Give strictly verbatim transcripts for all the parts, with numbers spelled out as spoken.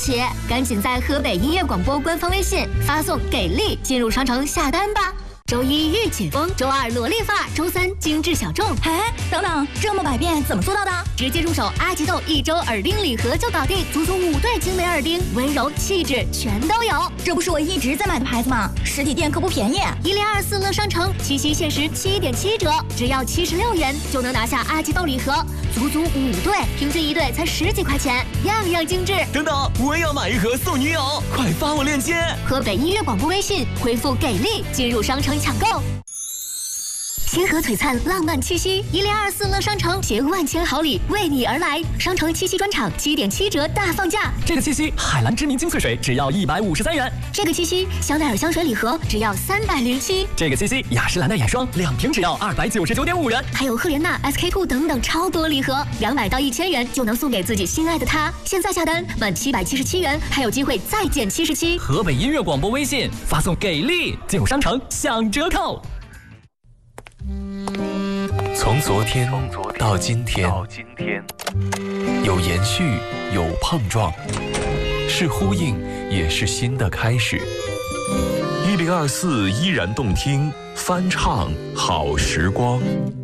起，赶紧在河北音乐广播官方微信发送“给力”进入商城下单吧。周一御姐风，周二萝莉范，周三精致小众。 哎，等等，这么百变怎么做到的？ 直接入手阿吉豆一周耳钉礼盒就搞定，足足五对精美耳钉，温柔气质全都有。 这不是我一直在买的牌子吗？实体店可不便宜。 一零二四乐商城七夕限时七点七折，只要七十六元就能拿下阿吉豆礼盒，足足五对，平均一对才十几块钱，样样精致。 等等，我也要买一盒送女友，快发我链接。 河北音乐广播微信回复“给力”进入商城抢购。星河璀璨，浪漫七夕，一零二四乐商城携万千好礼为你而来。商城七夕专场七点七折大放价。 这个七夕，海蓝知名精粹水只要一百五十三元。 这个七夕，香奈儿香水礼盒只要三百零七。 这个七夕，雅诗兰黛眼霜两瓶只要二百九十九点五元。 还有赫莲娜、S K two 等等超多礼盒，两百到一千元就能送给自己心爱的他。现在下单满七百七十七元，还有机会再减七十七。 河北音乐广播微信发送“给力”进入商城享折扣。 从昨天到今天，有延续，有碰撞，是呼应，也是新的开始。 一零二四依然动听，翻唱好时光。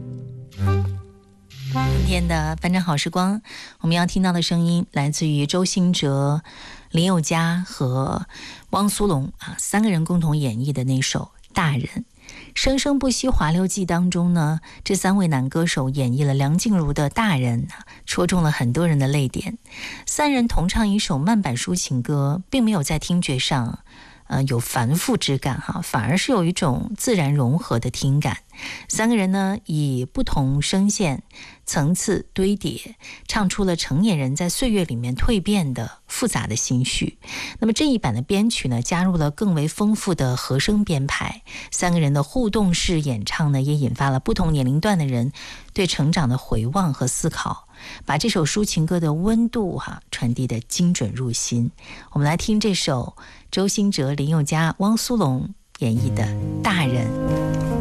今天的翻唱好时光，我们要听到的声音来自于周兴哲、林宥嘉和汪苏泷啊，三个人共同演绎的那首《大人》。生生不息滑溜记当中呢，这三位男歌手演绎了梁静茹的《大人》，戳中了很多人的泪点。三人同唱一首慢板抒情歌，并没有在听觉上呃，有繁复之感哈，反而是有一种自然融合的听感。三个人呢，以不同声线层次堆叠，唱出了成年人在岁月里面蜕变的复杂的心绪。那么这一版的编曲呢，加入了更为丰富的和声编排，三个人的互动式演唱呢，也引发了不同年龄段的人对成长的回望和思考，把这首抒情歌的温度哈、啊、传递的精准入心。我们来听这首周兴哲、林宥嘉、汪苏泷演绎的《大人》。